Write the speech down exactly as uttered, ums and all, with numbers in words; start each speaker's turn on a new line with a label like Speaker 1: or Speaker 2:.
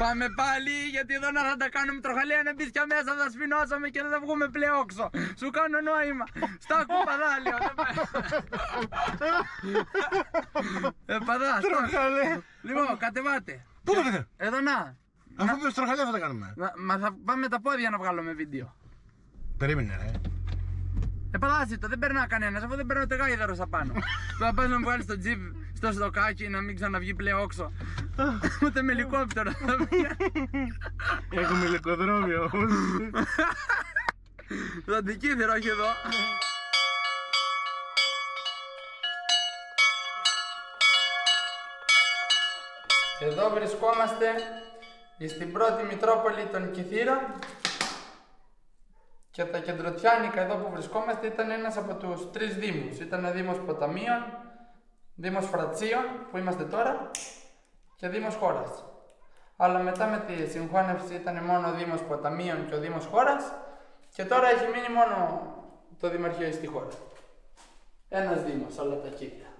Speaker 1: Πάμε πάλι, γιατί εδώ να θα τα κάνουμε τροχαλέα, να μπεις και μέσα, θα σφινώσαμε και δεν θα βγούμε πλεόξο. Σου κάνω νόημα. Στα κουπαδάλιο. Ε, παδά,
Speaker 2: Τροχαλέα.
Speaker 1: Λοιπόν, κατεβάτε.
Speaker 2: Πού το πείτε?
Speaker 1: Εδώ να.
Speaker 2: Αφού πες τροχαλέα θα τα κάνουμε.
Speaker 1: Μα, μα θα πάμε με τα πόδια να βγάλουμε βίντεο.
Speaker 2: Περίμενε ρε.
Speaker 1: Ε, παδάσει το, δεν περνά κανένας, αφού δεν περνά ούτε γάιδαρος απάνω. Τώρα πας να μου βγάλεις το τζιπ στο στοκάκι να μην ξαναβγεί πλεόξο. Ούτε με ελικόπτερο θα βγει.
Speaker 2: Έχουμε ελικοδρόμιο όμως.
Speaker 1: Το αντικείδωρο, όχι εδώ. Εδώ βρισκόμαστε στην πρώτη Μητρόπολη των Κιθήρων και τα κεντρωτιάνικα εδώ που βρισκόμαστε ήταν ένας από τους τρεις δήμους. Ήταν ο Δήμος Ποταμίων, Δήμος Φρατσίων που είμαστε τώρα και Δήμος Χώρας. Αλλά μετά με τη συγχώνευση ήταν μόνο ο Δήμος Ποταμίων και ο Δήμος Χώρας και τώρα έχει μείνει μόνο το Δημαρχείο στη χώρα. Ένας Δήμος, όλα τα Κίθυρα.